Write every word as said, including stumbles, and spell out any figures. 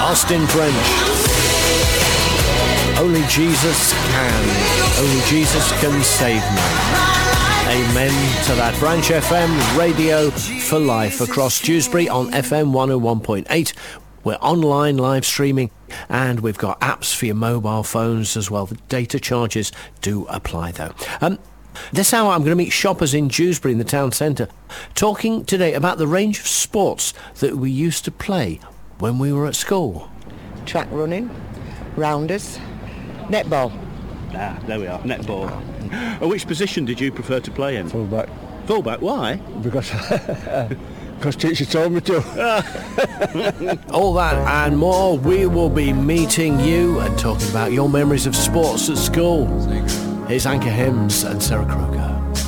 Lost in French. Only Jesus can. Only Jesus can save me. Amen to that. Branch F M, radio for life across Dewsbury on F M one oh one point eight. We're online live streaming, and we've got apps for your mobile phones as well. The data charges do apply, though. Um, this hour, I'm going to meet shoppers in Dewsbury in the town centre, talking today about the range of sports that we used to play when we were at school. Track running, rounders, netball. Ah, there we are, netball. And which position did you prefer to play in? Fullback. Fullback, why? Because because teacher told me to. All that and more, we will be meeting you and talking about your memories of sports at school. Here's Anchor Hymns and Sarah Kroger.